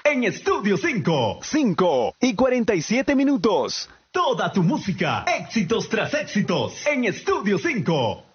en Estudio 5. 5:47. Toda tu música, éxitos tras éxitos, en Estudio 5.